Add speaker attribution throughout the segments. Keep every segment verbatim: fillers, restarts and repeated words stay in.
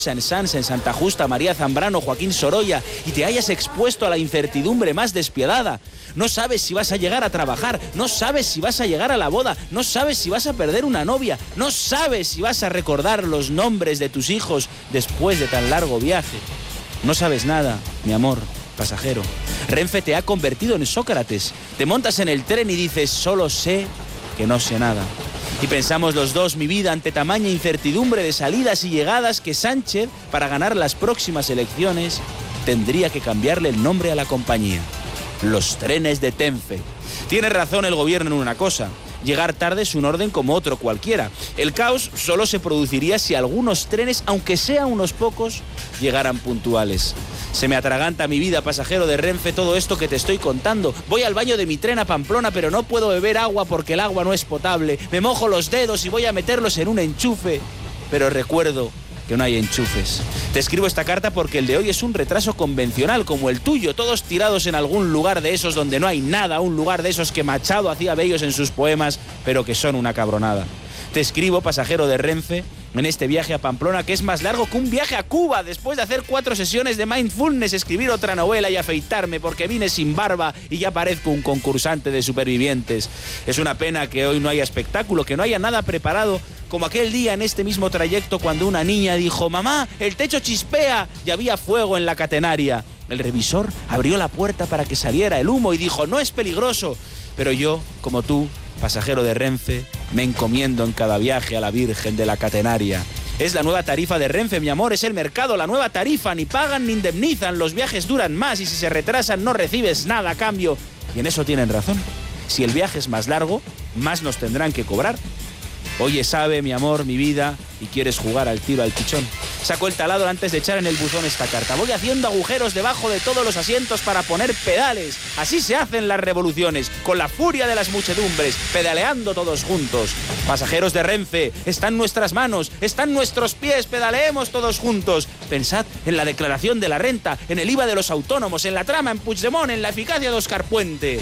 Speaker 1: en Sanz, en Santa Justa, María Zambrano, Joaquín Sorolla, y te hayas expuesto a la incertidumbre más despiadada. No sabes si vas a llegar a trabajar, no sabes si vas a llegar a la boda, no sabes si vas a perder una novia, no sabes si vas a recordar los nombres de tus hijos después de tan largo viaje. No sabes nada, mi amor, pasajero. Renfe te ha convertido en Sócrates. Te montas en el tren y dices, solo sé que no sé nada. Y pensamos los dos, mi vida, ante tamaña incertidumbre de salidas y llegadas, que Sánchez, para ganar las próximas elecciones, tendría que cambiarle el nombre a la compañía. Los trenes de Tenfe. Tiene razón el gobierno en una cosa. Llegar tarde es un orden como otro cualquiera. El caos solo se produciría si algunos trenes, aunque sean unos pocos, llegaran puntuales. Se me atraganta, mi vida, pasajero de Renfe, todo esto que te estoy contando. Voy al baño de mi tren a Pamplona, pero no puedo beber agua porque el agua no es potable. Me mojo los dedos y voy a meterlos en un enchufe, pero recuerdo que no hay enchufes. Te escribo esta carta porque el de hoy es un retraso convencional como el tuyo, todos tirados en algún lugar de esos donde no hay nada, un lugar de esos que Machado hacía bellos en sus poemas, pero que son una cabronada. Te escribo, pasajero de Renfe, en este viaje a Pamplona, que es más largo que un viaje a Cuba, después de hacer cuatro sesiones de mindfulness, escribir otra novela y afeitarme, porque vine sin barba y ya parezco un concursante de Supervivientes. Es una pena que hoy no haya espectáculo, que no haya nada preparado, como aquel día en este mismo trayecto cuando una niña dijo, mamá, el techo chispea, y había fuego en la catenaria. El revisor abrió la puerta para que saliera el humo y dijo, no es peligroso. Pero yo, como tú, pasajero de Renfe, me encomiendo en cada viaje a la Virgen de la Catenaria. Es la nueva tarifa de Renfe, mi amor, es el mercado, la nueva tarifa, ni pagan ni indemnizan, los viajes duran más y si se retrasan no recibes nada a cambio. Y en eso tienen razón. Si el viaje es más largo, más nos tendrán que cobrar. Oye, sabe, mi amor, mi vida, y quieres jugar al tiro al pichón. Saco el taladro antes de echar en el buzón esta carta. Voy haciendo agujeros debajo de todos los asientos para poner pedales. Así se hacen las revoluciones, con la furia de las muchedumbres, pedaleando todos juntos. Pasajeros de Renfe, están nuestras manos, están nuestros pies, pedaleemos todos juntos. Pensad en la declaración de la renta, en el I V A de los autónomos, en la trama, en Puigdemont, en la eficacia de Óscar Puente.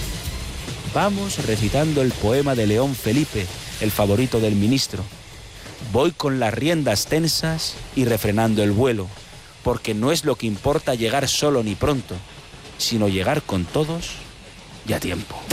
Speaker 1: Vamos recitando el poema de León Felipe, el favorito del ministro. Voy con las riendas tensas y refrenando el vuelo, porque no es lo que importa llegar solo ni pronto, sino llegar con todos y a tiempo.